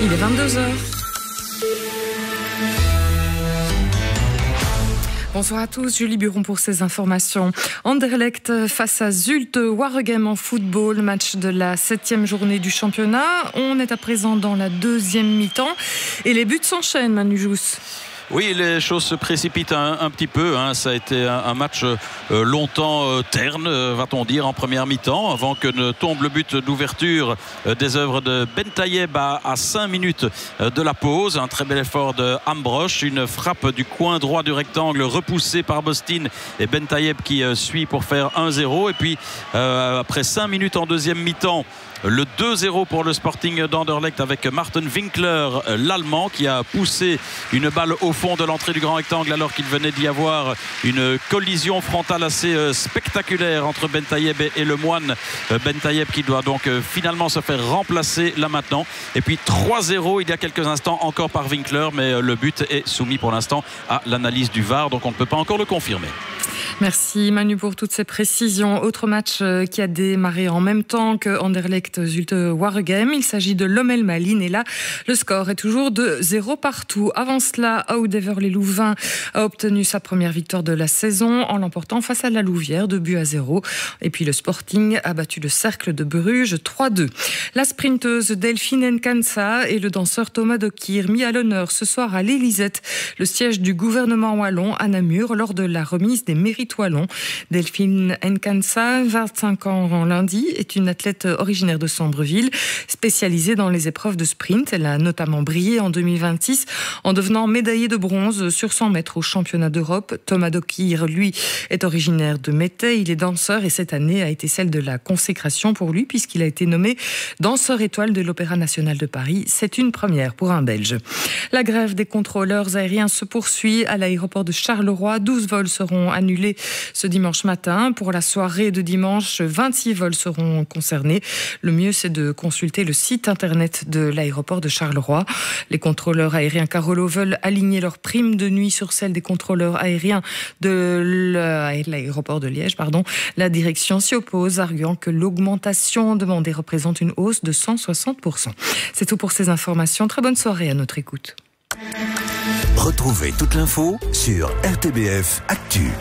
Il est 22h. Bonsoir à tous, Julie Buron pour ces informations. Anderlecht face à Zulte Waregem en football, match de la 7e journée du championnat. On est à présent dans la 2e mi-temps et les buts s'enchaînent, Manu Jousse. Oui, les choses se précipitent un petit peu. Ça a été un match longtemps terne, va-t-on dire, en première mi-temps, avant que ne tombe le but d'ouverture des œuvres de Bentayeb à 5 minutes de la pause. Un très bel effort de Ambrosch, une frappe du coin droit du rectangle repoussée par Bostin et Bentayeb qui suit pour faire 1-0. Et puis, après 5 minutes en deuxième mi-temps, le 2-0 pour le Sporting d'Anderlecht avec Martin Winkler, l'Allemand, qui a poussé une balle au fond de l'entrée du grand rectangle alors qu'il venait d'y avoir une collision frontale assez spectaculaire entre Bentayeb et le Moine. Bentayeb qui doit donc finalement se faire remplacer là maintenant. Et puis 3-0 il y a quelques instants encore par Winkler, mais le but est soumis pour l'instant à l'analyse du VAR, donc on ne peut pas encore le confirmer. Merci Manu pour toutes ces précisions. Autre match qui a démarré en même temps que Anderlecht Zulte Waregem. Il s'agit de Lommel Malines et là le score est toujours de 0 partout. Avant cela, Oud-Heverlee-Louvain a obtenu sa première victoire de la saison en l'emportant face à la Louvière 2-0. Et puis le Sporting a battu le Cercle de Bruges 3-2. La sprinteuse Delphine Nkansa et le danseur Thomas Dokir mis à l'honneur ce soir à l'Élysette, le siège du gouvernement wallon à Namur, lors de la remise des mérites wallons. Delphine Nkansa, 25 ans lundi, est une athlète originaire de Sambreville, spécialisée dans les épreuves de sprint. Elle a notamment brillé en 2026 en devenant médaillée de bronze sur 100 mètres au championnat d'Europe. Thomas Dokir, lui, est originaire de Mettey. Il est danseur et cette année a été celle de la consécration pour lui puisqu'il a été nommé danseur étoile de l'Opéra national de Paris. C'est une première pour un Belge. La grève des contrôleurs aériens se poursuit à l'aéroport de Charleroi. 12 vols seront annulés ce dimanche matin. Pour la soirée de dimanche, 26 vols seront concernés. Le mieux, c'est de consulter le site internet de l'aéroport de Charleroi. Les contrôleurs aériens Carolo veulent aligner leurs primes de nuit sur celles des contrôleurs aériens de l'aéroport de Liège. La direction s'y oppose, arguant que l'augmentation demandée représente une hausse de 160%. C'est tout pour ces informations. Très bonne soirée à notre écoute. Retrouvez toute l'info sur RTBF Actu.